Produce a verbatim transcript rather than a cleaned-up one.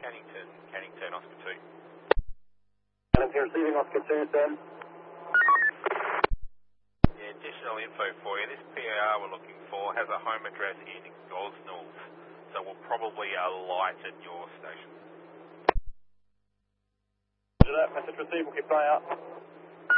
Cannington, Cannington, Oscar two. Cannington receiving Oscar two, sir. Yeah, additional info for you. This P A R we're looking for has a home address in Gosnells, so we'll probably alight at your station. Roger that, message received, we'll keep an eye out.